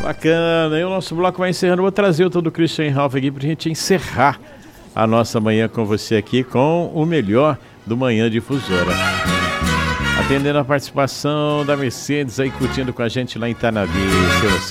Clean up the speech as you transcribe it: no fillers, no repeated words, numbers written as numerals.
Bacana, e o nosso bloco vai encerrando. Vou trazer o todo Christian Ralph aqui pra gente encerrar a nossa manhã com você aqui com o melhor do Manhã Difusora. Atendendo a participação da Mercedes aí, curtindo com a gente lá em Itanabi, seu